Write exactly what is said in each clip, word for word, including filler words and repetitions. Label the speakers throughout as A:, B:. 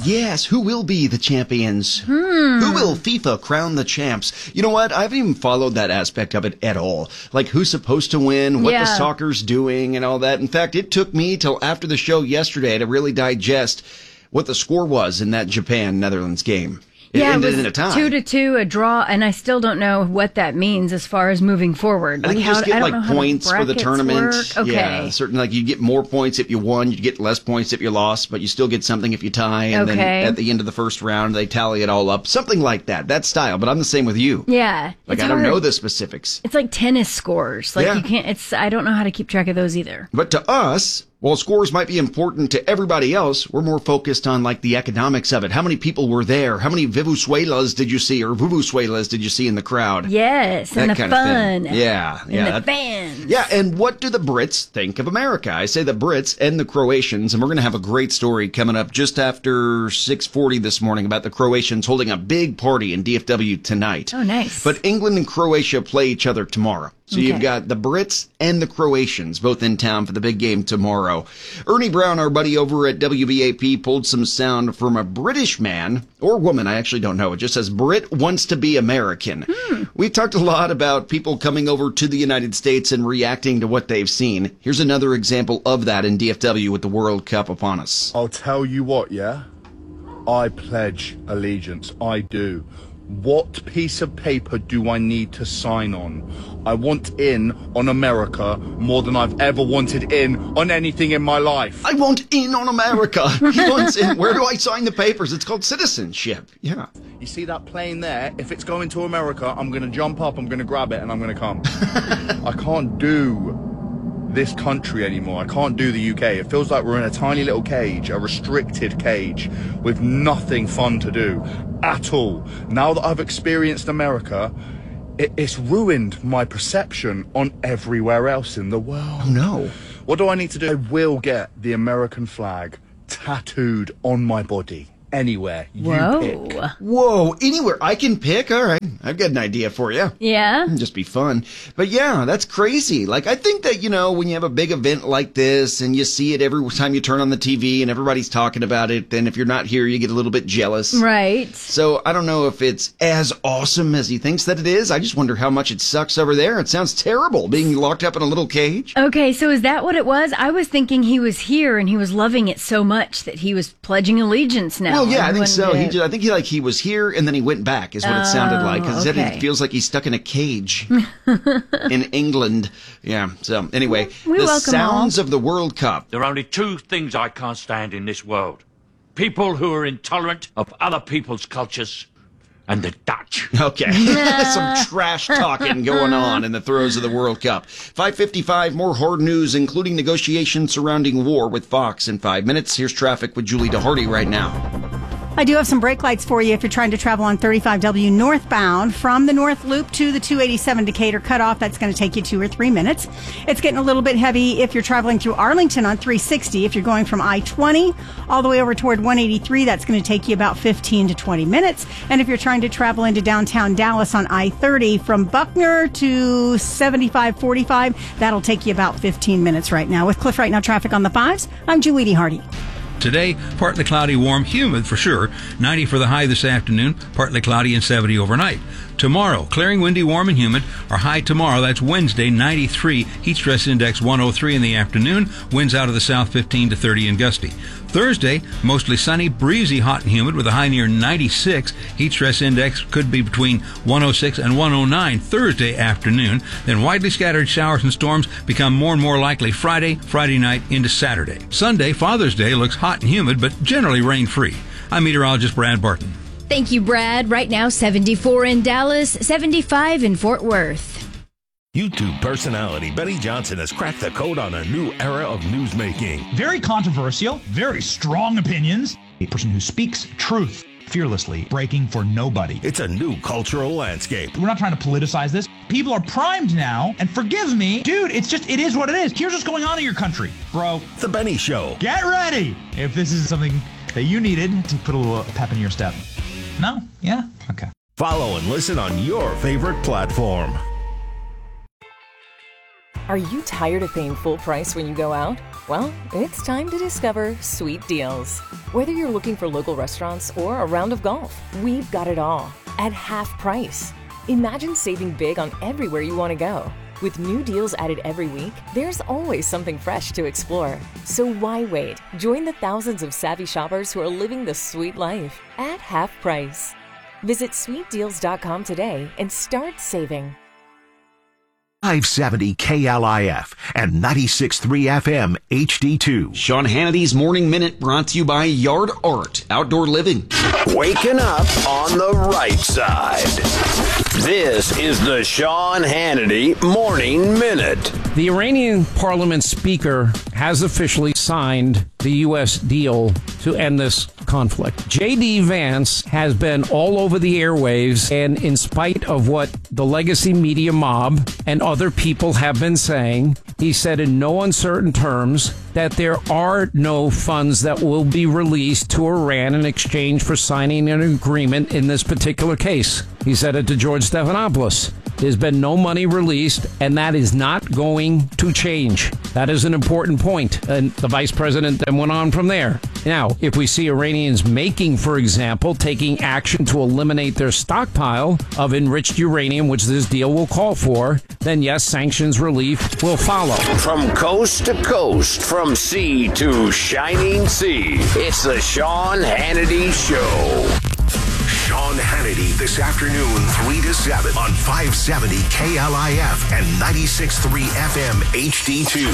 A: Yes, who will be the champions?
B: Hmm.
A: Who will FIFA crown the champs? You know what? I haven't even followed that aspect of it at all. Like who's supposed to win, what
B: Yeah.
A: the soccer's doing, and all that. In fact, it took me till after the show yesterday to really digest what the score was in that Japan-Netherlands game. It
B: Yeah, it
A: ended
B: was
A: in a tie.
B: two to two, a draw, and I still don't know what that means as far as moving forward.
A: I think
B: Like,
A: you just
B: how-
A: get
B: I don't
A: like
B: know how the
A: points for the
B: brackets
A: tournament.
B: work. Okay.
A: Yeah, certain like you get more points if you won, you get less points if you lost, but you still get something if you tie. And
B: Okay.
A: then at the end of the first round, they tally it all up, something like that. That style. But I'm the same with you.
B: Yeah.
A: Like
B: it's
A: I don't
B: hard.
A: know the specifics.
B: It's like tennis scores. Like
A: Yeah.
B: you can't. It's I don't know how to keep track of those either.
A: But to us, while scores might be important to everybody else, we're more focused on like the economics of it. How many people were there? How many Vivusuelas did you see, or Vuvusuelas did you see in the crowd?
B: Yes,
A: That
B: and the
A: kind of
B: fun.
A: thing. Yeah,
B: and
A: yeah.
B: the
A: that-
B: fans.
A: Yeah, and what do the Brits think of America? I say the Brits and the Croatians, and we're going to have a great story coming up just after six forty this morning about the Croatians holding a big party in D F W tonight.
B: Oh, nice.
A: But England and Croatia play each other tomorrow. So you've
B: Okay.
A: got the Brits and the Croatians both in town for the big game tomorrow. Ernie Brown, our buddy over at W B A P, pulled some sound from a British man or woman. I actually don't know. It just says Brit wants to be American.
B: Hmm.
A: We've talked a lot about people coming over to the United States and reacting to what they've seen. Here's another example of that in D F W with the World Cup upon us.
C: I'll tell you what, yeah? I pledge allegiance. I do. What piece of paper do I need to sign on? I want in on America more than I've ever wanted in on anything in my life.
A: I want in on America. He wants in. Where do I sign the papers? It's called citizenship. Yeah.
C: You see that plane there? If it's going to America, I'm going to jump up, I'm going to grab it, and I'm going to come. I can't do this country anymore. I can't do the U K. It feels like we're in a tiny little cage, a restricted cage, with nothing fun to do at all. Now that I've experienced America, it, it's ruined my perception on everywhere else in the world.
A: Oh, no.
C: What do I need to do? I will get the American flag tattooed on my body. Anywhere you
B: Whoa.
C: pick.
A: Whoa, anywhere I can pick? All right, I've got an idea for you.
B: Yeah.
A: It'd just be fun. But yeah, that's crazy. Like, I think that, you know, when you have a big event like this and you see it every time you turn on the T V and everybody's talking about it, then if you're not here, you get a little bit jealous.
B: Right.
A: So I don't know if it's as awesome as he thinks that it is. I just wonder how much it sucks over there. It sounds terrible being locked up in a little cage.
B: Okay, so is that what it was? I was thinking he was here and he was loving it so much that he was pledging allegiance now.
A: Well, yeah, I
B: and
A: think so.
B: wanted
A: He
B: to-
A: just, I think he like he was here and then he went back, is what it sounded like. Because
B: okay.
A: it feels like he's stuck in a cage in England. Yeah. So anyway,
B: We
A: the
B: welcome
A: sounds of the World Cup.
D: There are only two things I can't stand in this world. People who are intolerant of other people's cultures and the Dutch.
A: Okay. Some trash talking going on in the throes of the World Cup. five fifty-five, more hard news, including negotiations surrounding war with Fox in five minutes. Here's traffic with Julie DeHardy right now.
E: I do have some brake lights for you if you're trying to travel on thirty-five W northbound from the North Loop to the two eighty-seven Decatur cutoff. That's going to take you two or three minutes. It's getting a little bit heavy if you're traveling through Arlington on three sixty. If you're going from I twenty all the way over toward one eighty-three, that's going to take you about fifteen to twenty minutes. And if you're trying to travel into downtown Dallas on I thirty from Buckner to seventy-five forty-five, that'll take you about fifteen minutes right now. With Cliff Right Now traffic on the fives, I'm Julie Hardy.
F: Today, partly cloudy, warm, humid for sure. ninety for the high this afternoon, partly cloudy and seventy overnight. Tomorrow, clearing, windy, warm, and humid. Our high tomorrow, that's Wednesday, ninety-three. Heat stress index one oh three in the afternoon. Winds out of the south fifteen to thirty and gusty. Thursday, mostly sunny, breezy, hot and humid with a high near ninety-six. Heat stress index could be between one oh six and one oh nine Thursday afternoon. Then widely scattered showers and storms become more and more likely Friday, Friday night into Saturday. Sunday, Father's Day, looks hot and humid, but generally rain-free. I'm meteorologist Brad Barton.
B: Thank you, Brad. Right now, seventy-four in Dallas, seventy-five in Fort Worth.
G: YouTube personality Benny Johnson has cracked the code on a new era of newsmaking.
H: Very controversial, very strong opinions. A person who speaks truth fearlessly, breaking for nobody.
G: It's a new cultural landscape.
H: We're not trying to politicize this. People are primed now, and forgive me, dude, it's just, it is what it is. Here's what's going on in your country, bro.
G: The Benny Show.
H: Get ready if this is something that you needed to put a little pep in your step. No? Yeah? Okay.
G: Follow and listen on your favorite platform.
I: Are you tired of paying full price when you go out? Well, it's time to discover Sweet Deals. Whether you're looking for local restaurants or a round of golf, we've got it all at half price. Imagine saving big on everywhere you want to go. With new deals added every week, there's always something fresh to explore. So why wait? Join the thousands of savvy shoppers who are living the sweet life at half price. Visit sweet deals dot com today and start saving.
J: five seventy K L I F and ninety-six point three F M H D two.
A: Sean Hannity's Morning Minute brought to you by Yard Art Outdoor Living.
K: Waking up on the right side. This is the Sean Hannity Morning Minute.
L: The Iranian parliament speaker has officially signed the U S deal to end this conflict. J D. Vance has been all over the airwaves, and in spite of what the legacy media mob and other people have been saying, he said in no uncertain terms that there are no funds that will be released to Iran in exchange for signing an agreement in this particular case. He said it to George Stephanopoulos. There's been no money released, and that is not going to change. That is an important point. And the vice president then went on from there. Now, if we see Iranians making, for example, taking action to eliminate their stockpile of enriched uranium, which this deal will call for, then yes, sanctions relief will follow.
K: From coast to coast, from sea to shining sea, it's the Sean Hannity Show.
J: Sean Hannity this afternoon, three to seven on five seventy K L I F and ninety-six point three F M H D two.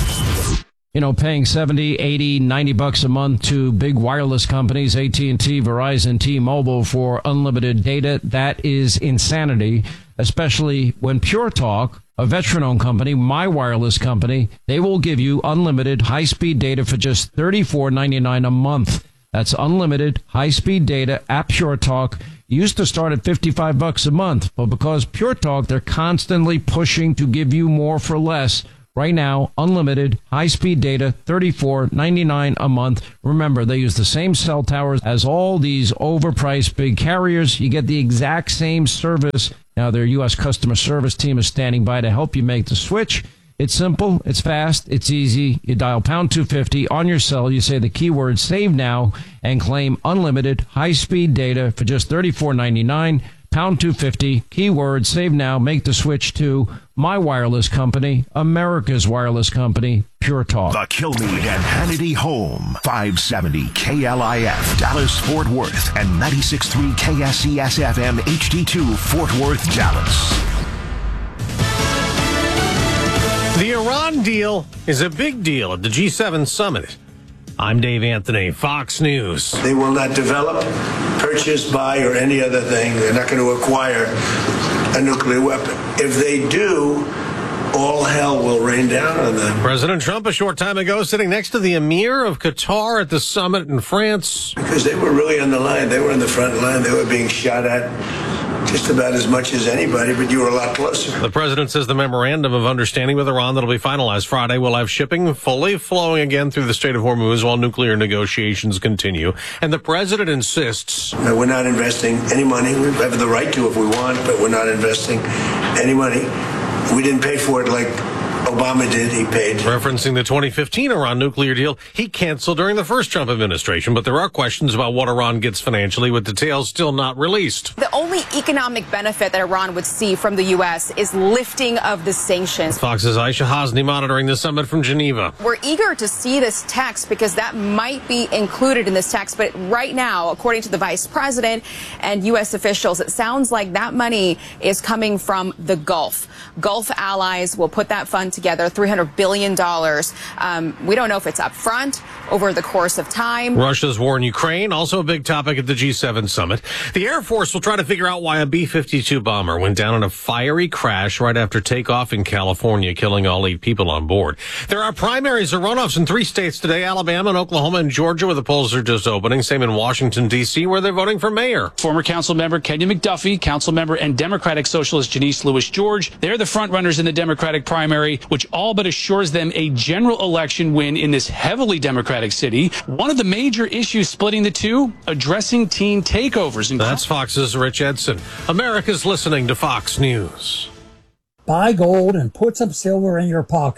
L: You know, paying seventy, eighty, ninety bucks a month to big wireless companies, A T and T, Verizon, T-Mobile for unlimited data, that is insanity, especially when Pure Talk, a veteran-owned company, my wireless company, they will give you unlimited high-speed data for just thirty-four ninety-nine a month. That's unlimited high-speed data at Pure Talk. Used to start at fifty-five bucks a month, but because Pure Talk, they're constantly pushing to give you more for less. Right now, unlimited high-speed data, thirty-four ninety-nine a month. Remember, they use the same cell towers as all these overpriced big carriers. You get the exact same service. Now, their U S customer service team is standing by to help you make the switch. It's simple, it's fast, it's easy. You dial pound two fifty on your cell, you say the keyword save now, and claim unlimited high-speed data for just thirty-four ninety-nine. Pound two fifty, keyword save now, make the switch to my wireless company, America's wireless company, Pure Talk.
J: The Kilmeade and Hannity Home, five seventy K L I F, Dallas, Fort Worth, and ninety-six point three K S E S F M H D two, Fort Worth, Dallas.
M: The Iran deal is a big deal at the G seven summit. I'm Dave Anthony, Fox News.
N: They will not develop, purchase, buy, or any other thing. They're not going to acquire a nuclear weapon. If they do, all hell will rain down on them.
M: President Trump, a short time ago, sitting next to the Emir of Qatar at the summit in France.
N: Because they were really on the line. They were in the front line. They were being shot at just about as much as anybody, but you were a lot closer.
M: The president says the memorandum of understanding with Iran that'll be finalized Friday will have shipping fully flowing again through the Strait of Hormuz while nuclear negotiations continue. And the president insists...
N: No, we're not investing any money. We have the right to if we want, but we're not investing any money. We didn't pay for it like Obama did. He paid.
M: Referencing the twenty fifteen Iran nuclear deal he canceled during the first Trump administration, but there are questions about what Iran gets financially, with details still not released.
O: The only economic benefit that Iran would see from the U S is lifting of the sanctions.
M: Fox's Aisha Hasni monitoring the summit from Geneva.
O: We're eager to see this text because that might be included in this text, but right now, according to the vice president and U S officials, it sounds like that money is coming from the Gulf. Gulf allies will put that fund together, three hundred billion dollars. Um, we don't know if it's up front, over the course of time.
M: Russia's war in Ukraine, also a big topic at the G seven summit. The Air Force will try to figure out why a B fifty-two bomber went down in a fiery crash right after takeoff in California, killing all eight people on board. There are primaries or runoffs in three states today, Alabama and Oklahoma and Georgia, where the polls are just opening. Same in Washington, D C, where they're voting for mayor.
P: Former council member Kenya McDuffie, council member and Democratic Socialist Janice Lewis George, they're the front runners in the Democratic primary, which all but assures them a general election win in this heavily Democratic city. One of the major issues splitting the two, addressing teen takeovers. And
M: That's Fox's Rich Edson. America's listening to Fox News.
Q: Buy gold and put some silver in your pocket.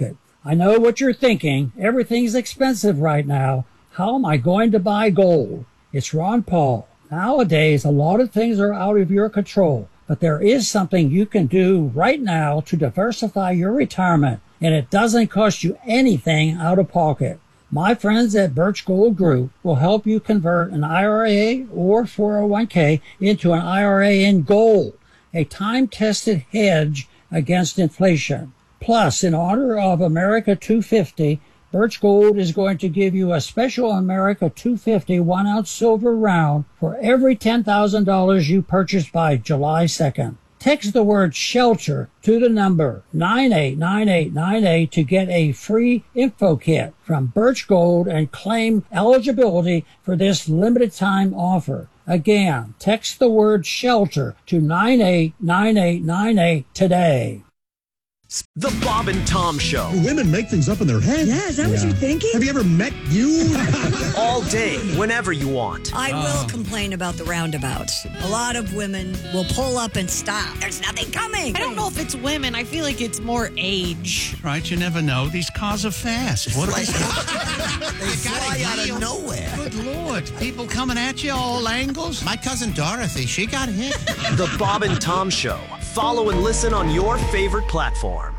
Q: I know what you're thinking. Everything's expensive right now. How am I going to buy gold? It's Ron Paul. Nowadays, a lot of things are out of your control, but there is something you can do right now to diversify your retirement, and it doesn't cost you anything out of pocket. My friends at Birch Gold Group will help you convert an I R A or four oh one k into an I R A in gold, a time-tested hedge against inflation. Plus, in honor of America two fifty, Birch Gold is going to give you a special America two fifty one-ounce silver round for every ten thousand dollars you purchase by July second. Text the word SHELTER to the number nine eight nine eight nine eight to get a free info kit from Birch Gold and claim eligibility for this limited time offer. Again, text the word SHELTER to nine eight nine eight nine eight today.
R: The Bob and Tom Show.
S: Women make things up in their head.
T: Yeah, is that yeah. what you're thinking?
S: Have you ever met you?
R: All day, whenever you want.
T: I will oh. complain about the roundabouts. A lot of women will pull up and stop. There's nothing coming.
U: I don't know if it's women. I feel like it's more age.
V: Right, you never know. These cars are fast. What are they?
W: They fly out of nowhere.
V: Good Lord. People coming at you all angles. My cousin Dorothy, she got hit.
R: The Bob and Tom Show. Follow and listen on your favorite platform.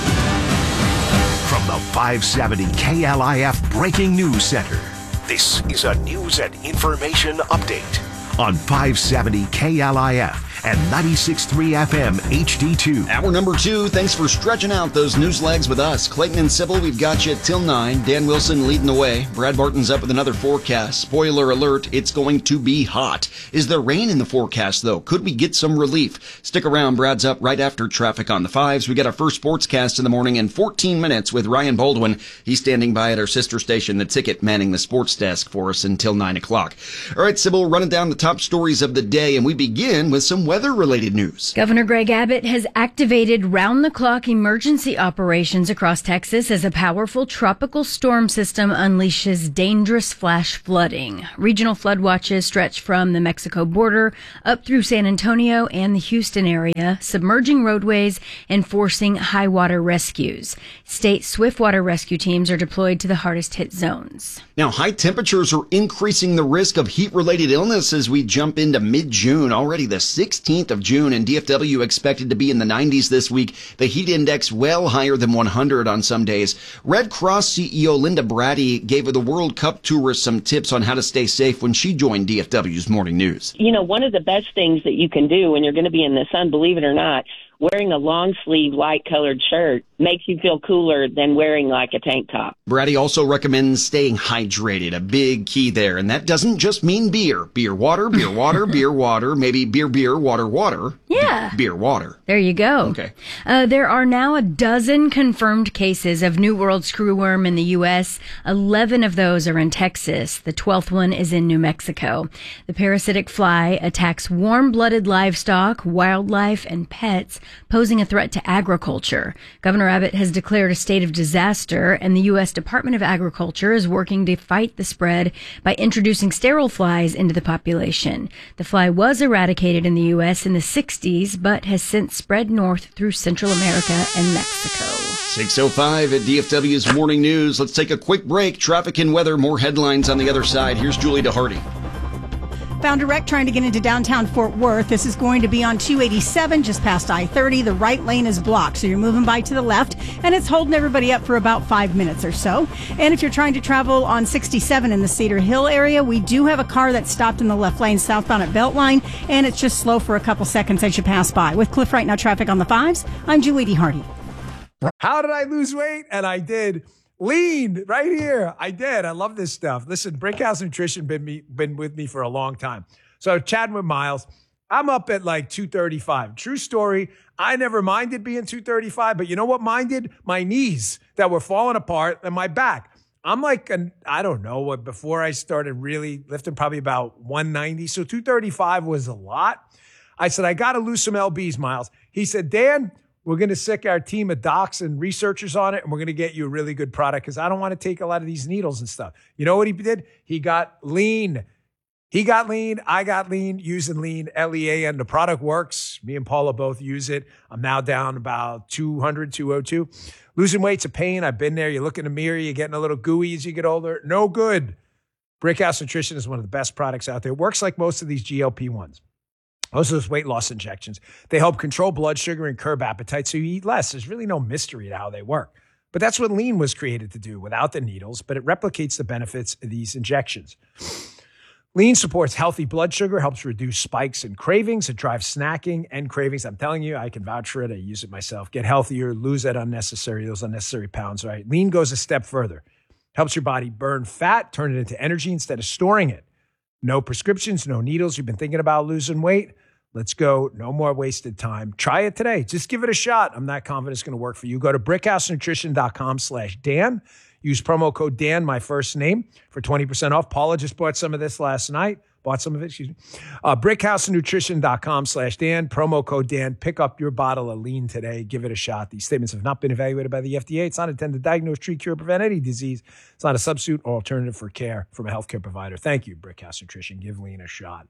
J: From the five seventy K L I F Breaking News Center, this is a news and information update on five seventy K L I F and ninety-six point three F M H D two.
A: Hour number two, thanks for stretching out those news legs with us. Clayton and Sybil, we've got you till nine. Dan Wilson leading the way. Brad Barton's up with another forecast. Spoiler alert, it's going to be hot. Is there rain in the forecast, though? Could we get some relief? Stick around, Brad's up right after traffic on the fives. We got our first sportscast in the morning in fourteen minutes with Ryan Baldwin. He's standing by at our sister station, The Ticket, manning the sports desk for us until nine o'clock. All right, Sybil, running down the top stories of the day, and we begin with some weather-related news.
B: Governor Greg Abbott has activated round-the-clock emergency operations across Texas as a powerful tropical storm system unleashes dangerous flash flooding. Regional flood watches stretch from the Mexico border up through San Antonio and the Houston area, submerging roadways and forcing high water rescues. State swiftwater rescue teams are deployed to the hardest-hit zones.
A: Now, high temperatures are increasing the risk of heat-related illness as we jump into mid-June. Already the sixteenth of June, and D F W expected to be in the nineties this week. The heat index well higher than one hundred on some days. Red Cross C E O Linda Brady gave the World Cup tourists some tips on how to stay safe when she joined D F W's Morning News.
X: You know, one of the best things that you can do when you're going to be in the sun, believe it or not, wearing a long sleeve light colored shirt makes you feel cooler than wearing like a tank top.
A: Brady also recommends staying hydrated, a big key there. And that doesn't just mean beer. Beer, water, beer, water, beer, water, maybe beer, beer, water, water.
B: Yeah.
A: Beer, water.
B: There you go.
A: Okay.
B: Uh, there are now a dozen confirmed cases of New World screwworm in the U S. Eleven of those are in Texas. The twelfth one is in New Mexico. The parasitic fly attacks warm-blooded livestock, wildlife, and pets, posing a threat to agriculture. Governor Abbott has declared a state of disaster, and the U S Department of Agriculture is working to fight the spread by introducing sterile flies into the population. The fly was eradicated in the U S in the sixties, but has since spread north through Central America and Mexico.
A: six oh five at D F W's Morning News. Let's take a quick break. Traffic and weather, more headlines on the other side. Here's Julie DeHardy.
E: Found a wreck trying to get into downtown Fort Worth. This is going to be on two eighty-seven, just past I thirty. The right lane is blocked, so you're moving by to the left, and it's holding everybody up for about five minutes or so. And if you're trying to travel on sixty-seven in the Cedar Hill area, we do have a car that's stopped in the left lane southbound at Beltline, and it's just slow for a couple seconds as you pass by. With Cliff Right Now traffic on the fives, I'm Julie DeHardy.
Y: How did I lose weight? And I did. Lean right here. I did. I love this stuff. Listen, Brinkhouse Nutrition been me been with me for a long time. So chatting with Miles, I'm up at like two thirty-five. True story. I never minded being two thirty-five, but you know what minded? My knees that were falling apart and my back. I'm like, an, I don't know what, before I started really lifting, probably about one ninety. So two thirty-five was a lot. I said, I got to lose some L Bs, Miles. He said, Dan, we're going to sick our team of docs and researchers on it, and we're going to get you a really good product because I don't want to take a lot of these needles and stuff. You know what he did? He got lean. He got lean. I got lean using lean, L E A N. The product works. Me and Paula both use it. I'm now down about two hundred, two oh two. Losing weight's a pain. I've been there. You look in the mirror, you're getting a little gooey as you get older. No good. Brickhouse Nutrition is one of the best products out there. It works like most of these G L P ones. Most of those weight loss injections. They help control blood sugar and curb appetite so you eat less. There's really no mystery to how they work. But that's what lean was created to do without the needles, but it replicates the benefits of these injections. Lean supports healthy blood sugar, helps reduce spikes and cravings. It drives snacking and cravings. I'm telling you, I can vouch for it. I use it myself. Get healthier, lose that unnecessary, those unnecessary pounds, right? Lean goes a step further. Helps your body burn fat, turn it into energy instead of storing it. No prescriptions, no needles. You've been thinking about losing weight? Let's go. No more wasted time. Try it today. Just give it a shot. I'm not confident it's going to work for you. Go to brickhousenutrition.com slash Dan. Use promo code Dan, my first name, for twenty percent off. Paula just bought some of this last night. Bought some of it, excuse me. Uh, brickhousenutrition.com slash Dan. Promo code Dan. Pick up your bottle of lean today. Give it a shot. These statements have not been evaluated by the F D A. It's not intended to diagnose, treat, cure, or prevent any disease. It's not a substitute or alternative for care from a healthcare provider. Thank you, Brickhouse Nutrition. Give lean a shot.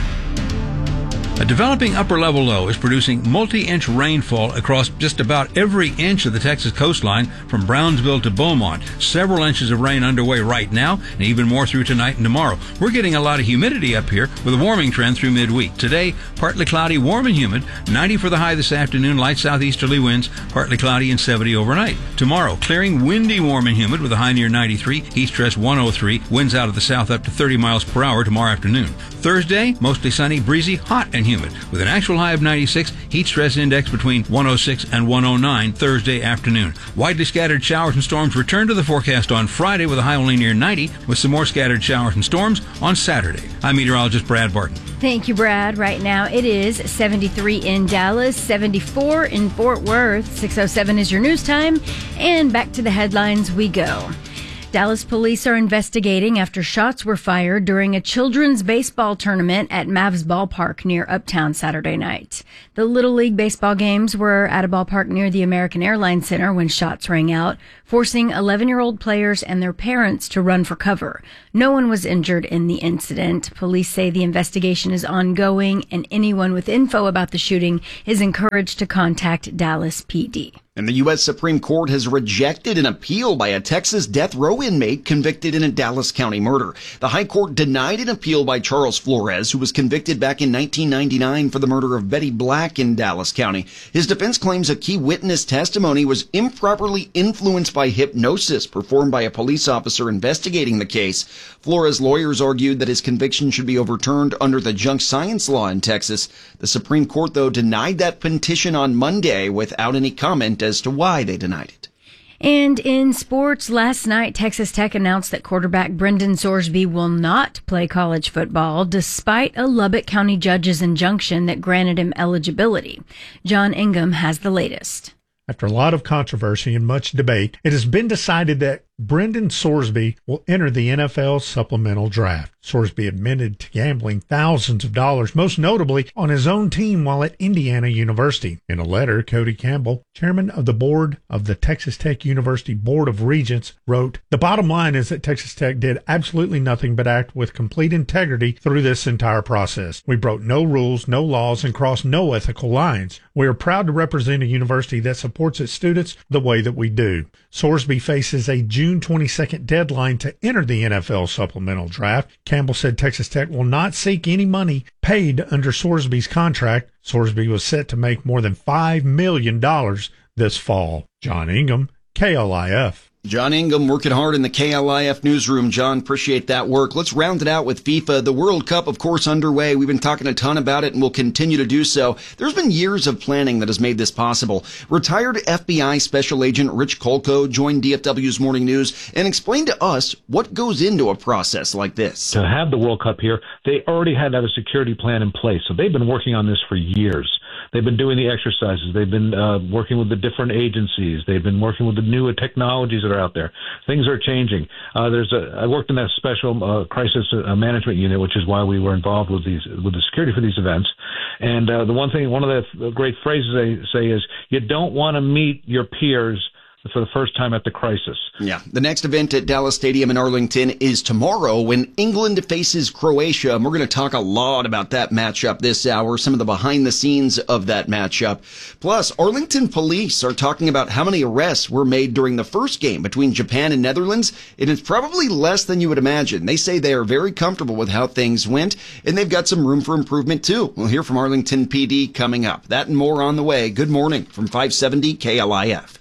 C: A developing upper-level low is producing multi-inch rainfall across just about every inch of the Texas coastline from Brownsville to Beaumont. Several inches of rain underway right now, and even more through tonight and tomorrow. We're getting a lot of humidity up here with a warming trend through midweek. Today, partly cloudy, warm and humid, ninety for the high this afternoon, light southeasterly winds, partly cloudy and seventy overnight. Tomorrow, clearing, windy, warm and humid with a high near ninety-three, heat stress one oh three, winds out of the south up to thirty miles per hour tomorrow afternoon. Thursday, mostly sunny, breezy, hot and humid with an actual high of ninety-six, heat stress index between one oh six and one oh nine Thursday afternoon. Widely scattered showers and storms return to the forecast on Friday with a high only near ninety, with some more scattered showers and storms on Saturday. I'm meteorologist Brad Barton.
B: Thank you, Brad. Right now it is seventy-three in Dallas, seventy-four in Fort Worth. six oh seven is your news time, and back to the headlines we go. Dallas police are investigating after shots were fired during a children's baseball tournament at Mavs Ballpark near Uptown Saturday night. The Little League baseball games were at a ballpark near the American Airlines Center when shots rang out, forcing eleven-year-old players and their parents to run for cover. No one was injured in the incident. Police say the investigation is ongoing, and anyone with info about the shooting is encouraged to contact Dallas P D.
A: And the U S Supreme Court has rejected an appeal by a Texas death row inmate convicted in a Dallas County murder. The High Court denied an appeal by Charles Flores, who was convicted back in nineteen ninety-nine for the murder of Betty Black in Dallas County. His defense claims a key witness testimony was improperly influenced by hypnosis performed by a police officer investigating the case. Flores' lawyers argued that his conviction should be overturned under the junk science law in Texas. The Supreme Court, though, denied that petition on Monday without any comment as to why they denied it.
B: And in sports, last night, Texas Tech announced that quarterback Brendan Sorsby will not play college football, despite a Lubbock County judge's injunction that granted him eligibility. John Ingham has the latest.
D: After a lot of controversy and much debate, it has been decided that Brendan Sorsby will enter the N F L supplemental draft. Sorsby admitted to gambling thousands of dollars, most notably on his own team while at Indiana University. In a letter, Cody Campbell, chairman of the board of the Texas Tech University Board of Regents, wrote, "The bottom line is that Texas Tech did absolutely nothing but act with complete integrity through this entire process. We broke no rules, no laws, and crossed no ethical lines. We are proud to represent a university that supports its students the way that we do." Sorsby faces a June twenty-second deadline to enter the N F L supplemental draft. Campbell said Texas Tech will not seek any money paid under Sorsby's contract. Sorsby was set to make more than five million dollars this fall. John Ingham, K L I F.
A: John Ingham working hard in the K L I F newsroom. John, appreciate that work. Let's round it out with FIFA. The World Cup, of course, underway. We've been talking a ton about it and will continue to do so. There's been years of planning that has made this possible. Retired F B I Special Agent Rich Kolko joined D F W's Morning News and explained to us what goes into a process like this.
F: To have the World Cup here, they already had to have a security plan in place. So they've been working on this for years. They've been doing the exercises. They've been uh, working with the different agencies. They've been working with the newer technologies that are out there. Things are changing. Uh, there's a, I worked in that special uh, crisis uh, management unit, which is why we were involved with these, with the security for these events. And uh, the one thing, one of the great phrases they say is, you don't want to meet your peers for the first time at the crisis.
A: Yeah. The next event at Dallas Stadium in Arlington is tomorrow when England faces Croatia. And we're going to talk a lot about that matchup this hour, some of the behind the scenes of that matchup. Plus, Arlington police are talking about how many arrests were made during the first game between Japan and Netherlands. And it's probably less than you would imagine. They say they are very comfortable with how things went, and they've got some room for improvement too. We'll hear from Arlington P D coming up. That and more on the way. Good morning from five seventy K L I F.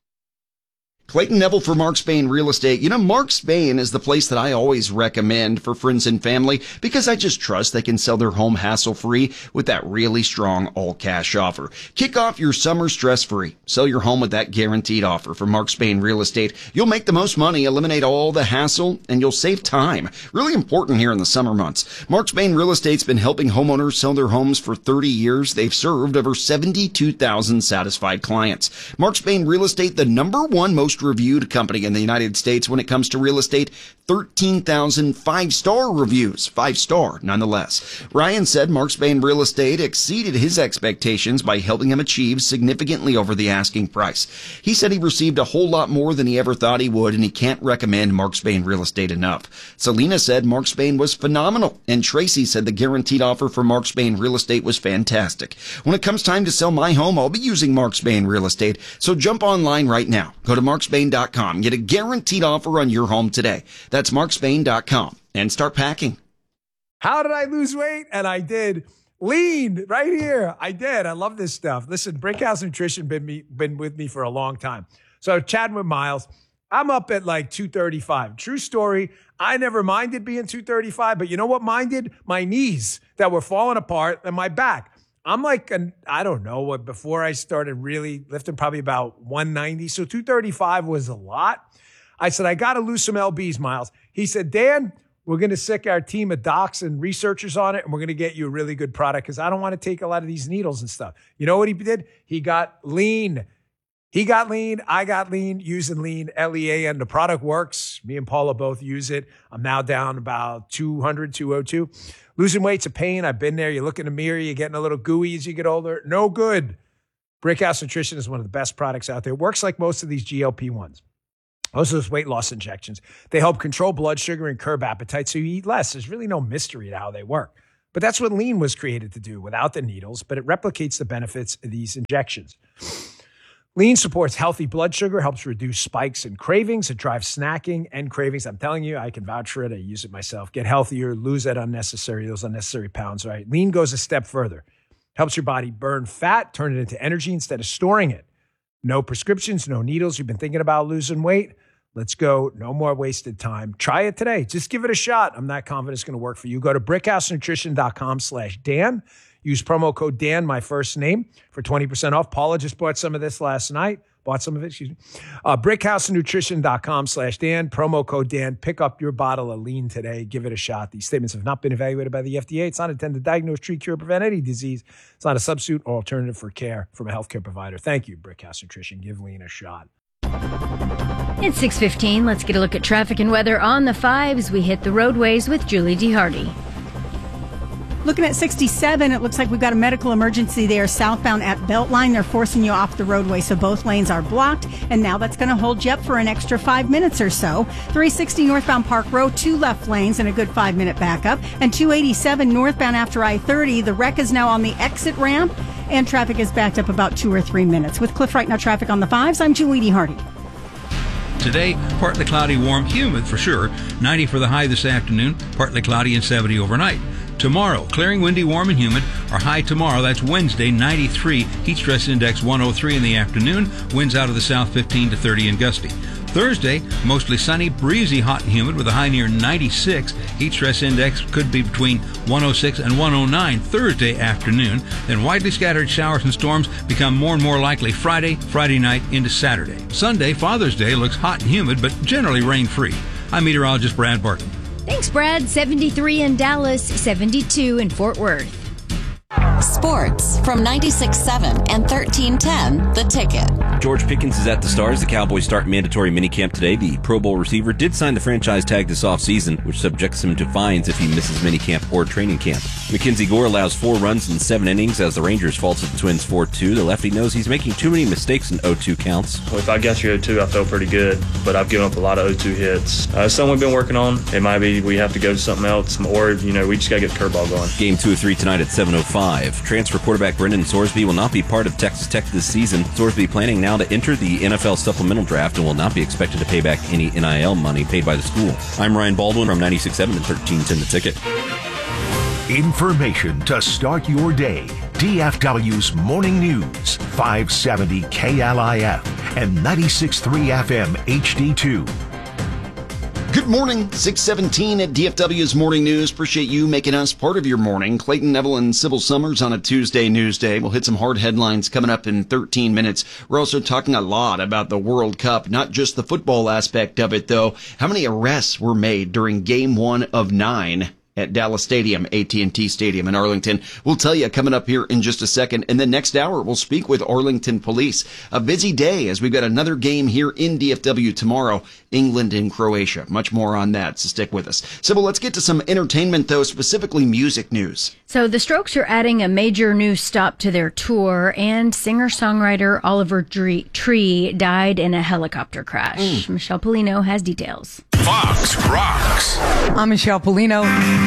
A: Clayton Neville for Mark Spain Real Estate. You know, Mark Spain is the place that I always recommend for friends and family because I just trust they can sell their home hassle-free with that really strong all-cash offer. Kick off your summer stress-free. Sell your home with that guaranteed offer from Mark Spain Real Estate. You'll make the most money, eliminate all the hassle, and you'll save time. Really important here in the summer months. Mark Spain Real Estate's been helping homeowners sell their homes for thirty years. They've served over seventy-two thousand satisfied clients. Mark Spain Real Estate, the number one most reviewed company in the United States when it comes to real estate. thirteen thousand five-star reviews. Five-star, nonetheless. Ryan said Mark Spain Real Estate exceeded his expectations by helping him achieve significantly over the asking price. He said he received a whole lot more than he ever thought he would, and he can't recommend Mark Spain Real Estate enough. Selena said Mark Spain was phenomenal, and Tracy said the guaranteed offer for Mark Spain Real Estate was fantastic. When it comes time to sell my home, I'll be using Mark Spain Real Estate, so jump online right now. Go to mark spain dot com. Get a guaranteed offer on your home today. That's mark spain dot com. And start packing.
Y: How did I lose weight? And I did. Lean right here. I did. I love this stuff. Listen, Brickhouse Nutrition been me been with me for a long time. So chatting with Miles, I'm up at like two thirty-five. True story. I never minded being two thirty-five, but you know what minded? My knees that were falling apart and my back. I'm like, an, I don't know what, before I started really lifting, probably about one ninety. So two thirty-five was a lot. I said, I got to lose some L Bs, Miles. He said, Dan, we're going to sick our team of docs and researchers on it, and we're going to get you a really good product because I don't want to take a lot of these needles and stuff. You know what he did? He got lean. He got lean. I got lean using lean, L E A N. The product works. Me and Paula both use it. I'm now down about two hundred, two oh two. Losing weight's a pain. I've been there. You look in the mirror, you're getting a little gooey as you get older. No good. Brickhouse Nutrition is one of the best products out there. It works like most of these G L P ones. Most of those weight loss injections. They help control blood sugar and curb appetite so you eat less. There's really no mystery to how they work. But that's what lean was created to do without the needles, but it replicates the benefits of these injections. Lean supports healthy blood sugar, helps reduce spikes and cravings. It drives snacking and cravings. I'm telling you, I can vouch for it. I use it myself. Get healthier, lose that unnecessary, those unnecessary pounds, right? Lean goes a step further. Helps your body burn fat, turn it into energy instead of storing it. No prescriptions, no needles. You've been thinking about losing weight? Let's go. No more wasted time. Try it today. Just give it a shot. I'm not confident it's going to work for you. Go to brickhousenutrition.com slash Dan. Use promo code Dan, my first name, for twenty percent off. Paula just bought some of this last night. Bought some of it, excuse me. Uh, brickhousenutrition.com slash Dan. Promo code Dan. Pick up your bottle of lean today. Give it a shot. These statements have not been evaluated by the F D A. It's not intended to diagnose, treat, cure, prevent any disease. It's not a substitute or alternative for care from a healthcare provider. Thank you, Brickhouse Nutrition. Give lean a shot.
B: It's six fifteen. Let's get a look at traffic and weather on the fives. We hit the roadways with Julie D. Hardy.
E: Looking at sixty-seven, it looks like we've got a medical emergency there southbound at Beltline. They're forcing you off the roadway, so both lanes are blocked. And now that's going to hold you up for an extra five minutes or so. three sixty northbound Park Road, two left lanes and a good five-minute backup. And two eighty-seven northbound after I thirty, the wreck is now on the exit ramp, and traffic is backed up about two or three minutes. With Cliff Right Now traffic on the fives, I'm Julie D. Hardy.
C: Today, partly cloudy, warm, humid for sure. ninety for the high this afternoon, partly cloudy and seventy overnight. Tomorrow, clearing, windy, warm, and humid. Our high tomorrow, that's Wednesday, ninety-three. Heat stress index one oh three in the afternoon. Winds out of the south fifteen to thirty and gusty. Thursday, mostly sunny, breezy, hot and humid with a high near ninety-six. Heat stress index could be between one oh six and one oh nine Thursday afternoon. Then widely scattered showers and storms become more and more likely Friday, Friday night into Saturday. Sunday, Father's Day, looks hot and humid, but generally rain-free. I'm meteorologist Brad Barton.
B: Thanks, Brad. seventy-three in Dallas, seventy-two in Fort Worth.
G: sports from ninety-six point seven and thirteen ten The Ticket.
H: George Pickens is at the Stars. The Cowboys start mandatory minicamp today. The Pro Bowl receiver did sign the franchise tag this offseason, which subjects him to fines if he misses minicamp or training camp. Mackenzie Gore allows four runs in seven innings as the Rangers fall to the Twins four two. The lefty knows he's making too many mistakes in oh two counts.
I: Well, if I got your oh two, I felt pretty good, but I've given up a lot of oh two hits. Uh, something we've been working on. It might be we have to go to something else, or, you know, we just got to get the curveball going.
H: Game two of three tonight at seven oh five. Transfer quarterback Brendan Sorsby will not be part of Texas Tech this season. Sorsby planning now to enter the N F L supplemental draft and will not be expected to pay back any N I L money paid by the school. I'm Ryan Baldwin from ninety-six point seven and thirteen ten The Ticket.
J: Information to start your day. D F W's Morning News, five seventy K L I F and ninety-six point three F M H D two.
A: Good morning, six seventeen at D F W's Morning News. Appreciate you making us part of your morning. Clayton Neville and Sybil Summers on a Tuesday news day. We'll hit some hard headlines coming up in thirteen minutes. We're also talking a lot about the World Cup, not just the football aspect of it, though. How many arrests were made during game one of nine at Dallas Stadium, A T and T Stadium in Arlington? We'll tell you coming up here in just a second. And then next hour, we'll speak with Arlington Police. A busy day as we've got another game here in D F W tomorrow, England and Croatia. Much more on that, so stick with us. Sybil, let's get to some entertainment, though, specifically music news.
B: So the Strokes are adding a major new stop to their tour, and singer-songwriter Oliver Tree died in a helicopter crash. Mm. Michelle Polino has details.
K: Fox Rocks.
L: I'm Michelle Polino.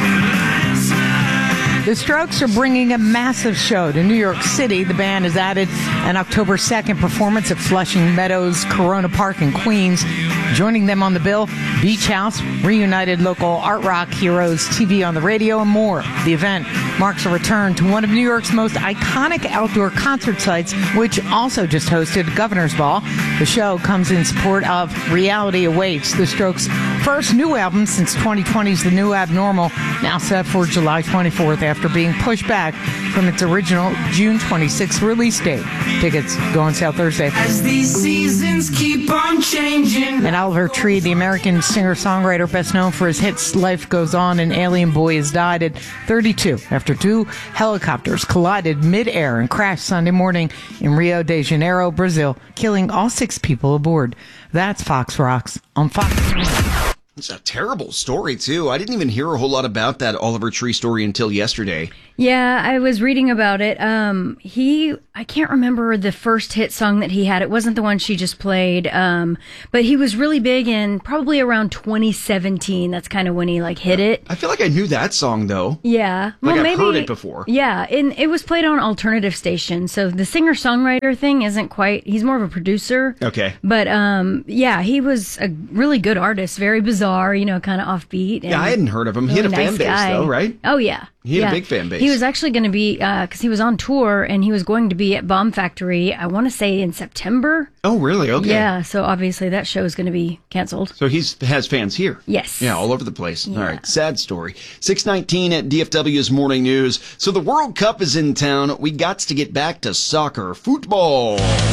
L: The Strokes are bringing a massive show to New York City. The band has added an October second performance at Flushing Meadows Corona Park in Queens. Joining them on the bill, Beach House, reunited local art rock heroes, T V on the radio, and more. The event marks a return to one of New York's most iconic outdoor concert sites, which also just hosted Governor's Ball. The show comes in support of Reality Awaits, the Strokes' first new album since twenty twenty's The New Abnormal, now set for July twenty-fourth after being pushed back from its original June twenty-sixth release date. Tickets go on sale Thursday.
Z: As these seasons keep on changing.
L: And Oliver Tree, the American singer-songwriter best known for his hits Life Goes On and Alien Boy, has died at thirty-two after two helicopters collided mid-air and crashed Sunday morning in Rio de Janeiro, Brazil, killing all six people aboard. That's Fox Rocks on Fox.
A: It's a terrible story, too. I didn't even hear a whole lot about that Oliver Tree story until yesterday.
B: Yeah, I was reading about it. Um, he, I can't remember the first hit song that he had. It wasn't the one she just played. Um, but he was really big in probably around twenty seventeen. That's kind of when he like hit it.
A: I feel like I knew that song though.
B: Yeah.
A: Like
B: well,
A: I've
B: maybe,
A: heard it before.
B: Yeah. And it was played on alternative stations. So the singer-songwriter thing isn't quite, he's more of a producer.
A: Okay.
B: But, um, yeah, he was a really good artist. Very bizarre, you know, kind of offbeat. And
A: yeah, I hadn't heard of him. He
B: really
A: had a
B: nice
A: fan base
B: guy.
A: though, right?
B: Oh, yeah.
A: He had
B: yeah.
A: a big fan base.
B: He was actually going to be, because uh, he was on tour, and he was going to be at Bomb Factory, I want to say in September.
A: Oh, really? Okay.
B: Yeah, so obviously that show is going to be canceled.
A: So he has fans here?
B: Yes.
A: Yeah, all over the place.
B: Yeah.
A: All right, sad story. six nineteen at D F W's Morning News. So the World Cup is in town. We got to get back to soccer, football.